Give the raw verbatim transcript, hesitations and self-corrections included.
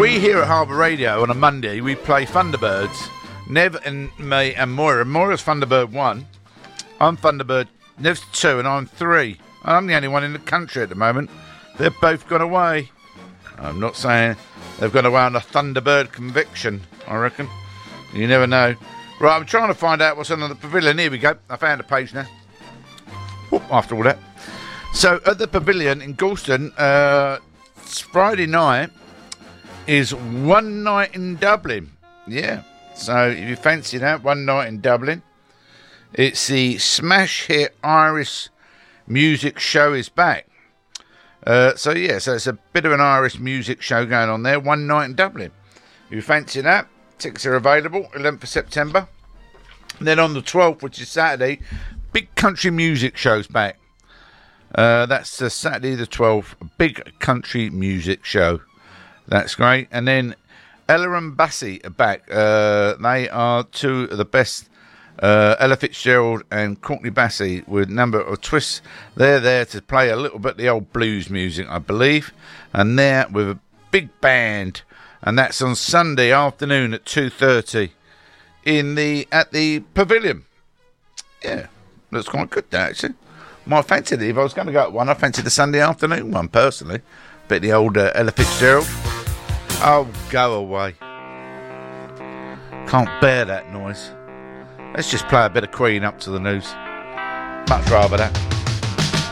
We here at Harbour Radio on a Monday, we play Thunderbirds. Nev and me and Moira. Moira's Thunderbird one. I'm Thunderbird. Nev's two and I'm three. I'm the only one in the country at the moment. They've both gone away. I'm not saying they've gone away on a Thunderbird conviction, I reckon. You never know. Right, I'm trying to find out what's on the pavilion. Here we go. I found a page now. Whoop, after all that. So, at the pavilion in Galston, uh, Friday night is One Night in Dublin. Yeah. So, if you fancy that, One Night in Dublin. It's the smash hit Irish music show is back. Uh, so, yeah, so it's a bit of an Irish music show going on there. One Night in Dublin. If you fancy that, tickets are available, eleventh of September. And then on the twelfth, which is Saturday, Big Country Music show's back. Uh, that's uh, Saturday the twelfth, Big Country Music show. That's great. And then Ella and Bassie are back. Uh, they are two of the best. Uh, Ella Fitzgerald and Courtney Bassie with a number of twists. They're there to play a little bit of the old blues music, I believe. And they're with a big band. And that's on Sunday afternoon at two thirty in the at the pavilion. Yeah, looks quite good, that, actually. Might fancy it. If I was going to go at one, I fancy the Sunday afternoon one, personally. Bit of the old uh, Ella Fitzgerald. Oh, go away. Can't bear that noise. Let's just play a bit of Queen up to the news. Much rather that.